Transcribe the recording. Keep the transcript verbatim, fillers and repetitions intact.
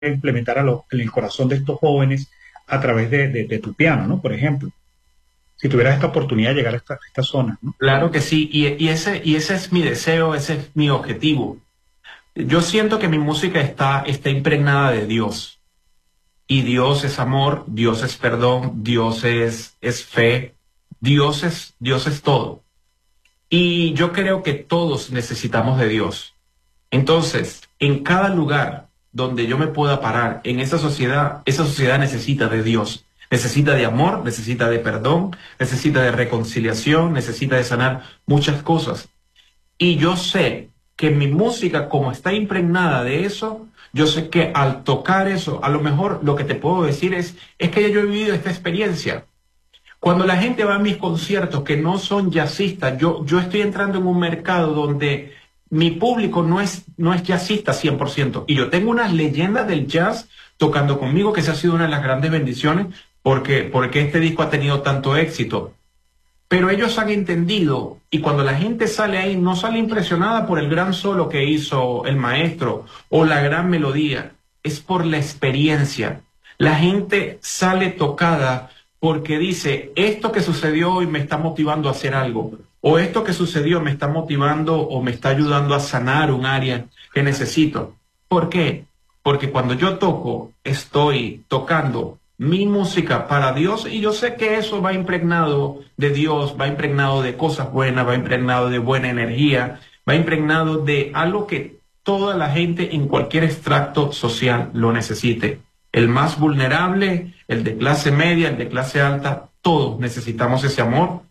implementar a lo- en el corazón de estos jóvenes a través de, de- de tu piano, ¿no? Por ejemplo, si tuvieras esta oportunidad de llegar a esta, a esta zona, ¿no? Claro que sí, y, y ese, y ese es mi deseo, ese es mi objetivo. Yo siento que mi música está, está impregnada de Dios. Y Dios es amor, Dios es perdón, Dios es, es fe, Dios es, Dios es todo. Y yo creo que todos necesitamos de Dios. Entonces, en cada lugar donde yo me pueda parar, en esa sociedad, esa sociedad necesita de Dios. Necesita de amor, necesita de perdón, necesita de reconciliación, necesita de sanar muchas cosas. Y yo sé que mi música, como está impregnada de eso, yo sé que al tocar eso, a lo mejor lo que te puedo decir es, es que ya yo he vivido esta experiencia. Cuando la gente va a mis conciertos que no son jazzistas, yo, yo estoy entrando en un mercado donde mi público no es, no es jazzista cien por ciento. Y yo tengo unas leyendas del jazz tocando conmigo, que esa ha sido una de las grandes bendiciones, porque, porque este disco ha tenido tanto éxito. Pero ellos han entendido, y cuando la gente sale ahí, no sale impresionada por el gran solo que hizo el maestro o la gran melodía, es por la experiencia. La gente sale tocada porque dice, esto que sucedió hoy me está motivando a hacer algo, o esto que sucedió me está motivando o me está ayudando a sanar un área que necesito. ¿Por qué? Porque cuando yo toco, estoy tocando mi música para Dios y yo sé que eso va impregnado de Dios, va impregnado de cosas buenas, va impregnado de buena energía, va impregnado de algo que toda la gente en cualquier extracto social lo necesite. El más vulnerable, el de clase media, el de clase alta, todos necesitamos ese amor